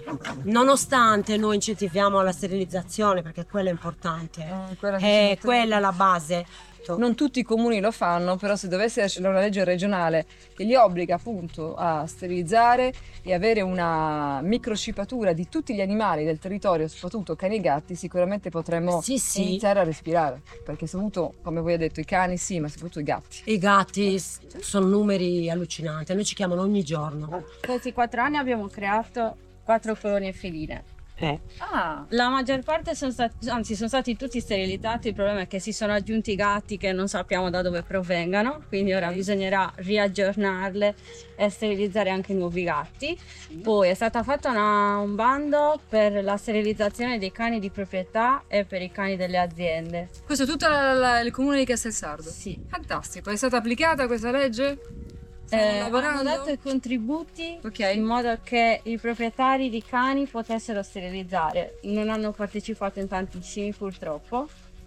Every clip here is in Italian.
Nonostante noi incentiviamo la sterilizzazione, perché quella è importante, quella è quella la base. Non tutti i comuni lo fanno, però se dovesse essere una legge regionale che li obbliga appunto a sterilizzare e avere una microchippatura di tutti gli animali del territorio, soprattutto cani e gatti, sicuramente potremmo Sì, sì. iniziare a respirare, perché soprattutto, come voi avete detto, i cani sì, ma soprattutto i gatti. I gatti sono numeri allucinanti, noi ci chiamano ogni giorno. In questi 4 anni abbiamo creato 4 colonie feline. Ah, La maggior parte sono stati tutti sterilizzati. Il problema è che si sono aggiunti gatti che non sappiamo da dove provengano, quindi ora bisognerà riaggiornarle e sterilizzare anche nuovi gatti. Poi è stata fatta un bando per la sterilizzazione dei cani di proprietà e per i cani delle aziende. questo è tutto il comune di Castelsardo? Sì. Fantastico, è stata applicata questa legge? Stiamo Hanno lavorando? dato i contributi Ok. in modo che i proprietari di cani potessero sterilizzare. Non hanno partecipato in tantissimi purtroppo.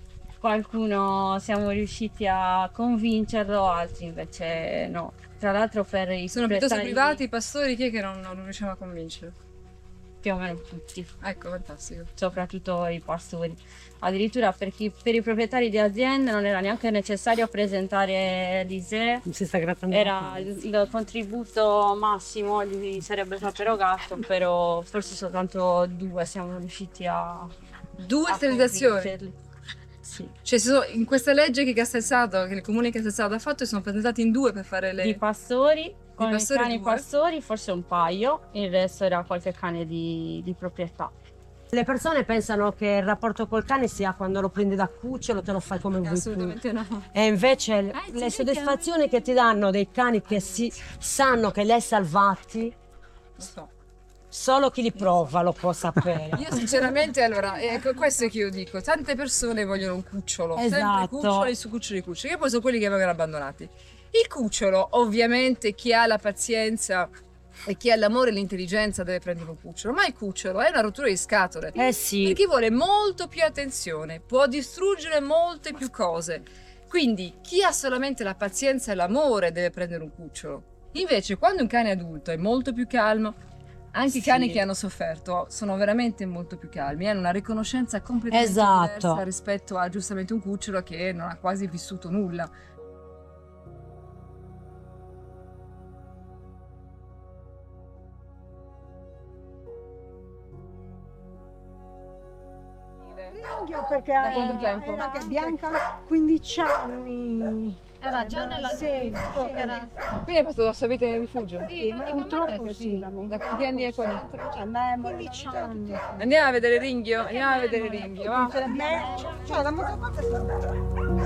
Qualcuno siamo riusciti a convincerlo, altri invece no. Tra l'altro per i Sono piuttosto proprietari privati, i pastori, chi è che non riusciamo a convincere? più o meno tutti, Ecco, fantastico. soprattutto i pastori. Addirittura per i proprietari di aziende non era neanche necessario presentare l'ISEE. Si sta grattando. Era il contributo massimo gli sarebbe stato erogato, però forse soltanto 2 siamo riusciti a 2 sterilizzazioni? convincerli. Sì. Cioè, in questa legge che il comune di Castelsardo ha fatto, sono presentati in 2 per fare le... Di pastori, con i pastori cani 2? pastori forse un paio, il resto era qualche cane di proprietà. Le persone pensano che il rapporto col cane sia quando lo prendi da cucciolo, te lo fai come vuoi tu. Assolutamente no. E invece le soddisfazioni che ti danno dei cani che sanno che li hai salvati, Lo so. solo chi li prova lo può sapere. Io sinceramente, allora, ecco, questo è che io dico, tante persone vogliono un cucciolo, sempre Esatto. cuccioli su cuccioli, che poi sono quelli che vengono abbandonati. Il cucciolo, ovviamente, chi ha la pazienza e chi ha l'amore e l'intelligenza deve prendere un cucciolo, ma il cucciolo è una rottura di scatole. Eh sì. Per chi vuole molto più attenzione, può distruggere molte più cose. Quindi chi ha solamente la pazienza e l'amore deve prendere un cucciolo. Invece, quando un cane adulto è molto più calmo, anche i cani che hanno sofferto sono veramente molto più calmi, hanno una riconoscenza completamente Esatto. diversa rispetto a giustamente un cucciolo che non ha quasi vissuto nulla. Perché Da quanto tempo? che Bianca 15 anni. Era già nella Sì, Quindi è passato la sua vita in rifugio? sì, purtroppo sì. Da quanti anni è qua? 15 anni. Andiamo a vedere Ringhio? Andiamo a vedere Ringhio, va? Cioè, la motopatta